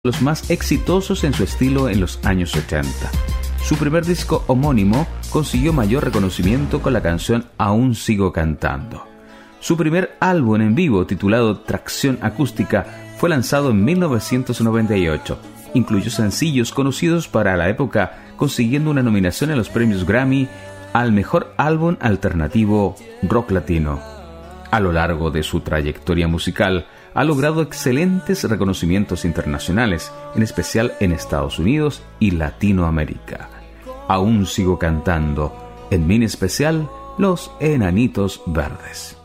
los más exitosos en su estilo en los años 80. Su primer disco homónimo consiguió mayor reconocimiento con la canción Aún sigo cantando. Su primer álbum en vivo, titulado Tracción Acústica, fue lanzado en 1998. Incluyó sencillos conocidos para la época, consiguiendo una nominación en los premios Grammy al mejor álbum alternativo rock latino. A lo largo de su trayectoria musical, ha logrado excelentes reconocimientos internacionales, en especial en Estados Unidos y Latinoamérica. Aún sigo cantando, en mini especial, Los Enanitos Verdes.